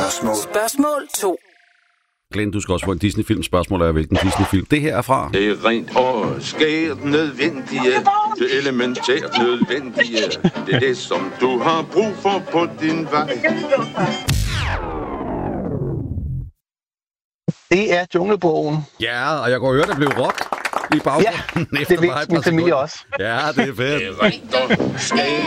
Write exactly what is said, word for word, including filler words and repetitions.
Spørgsmål. Spørgsmål to. Glenn, du skal også få en Disney-film. Spørgsmål er, hvilken Disney-film det her er fra? Det er rent og skært nødvendige, det elementært nødvendige. Det er det, som du har brug for på din vej. Det er Junglebogen. Ja, og jeg går høre, der blev rock i baggrunden. Ja, det er vigtigt min familie også. Ja, det er fedt. Det er rent og skært